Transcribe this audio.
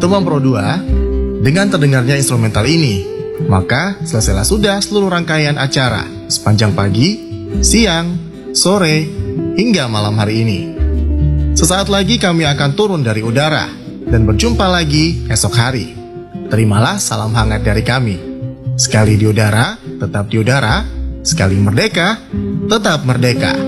Teman Pro 2, dengan terdengarnya instrumental ini, maka selesailah sudah seluruh rangkaian acara sepanjang pagi, siang, sore, hingga malam hari ini. Sesaat lagi kami akan turun dari udara dan berjumpa lagi esok hari. Terimalah salam hangat dari kami. Sekali di udara, tetap di udara. Sekali merdeka, tetap merdeka.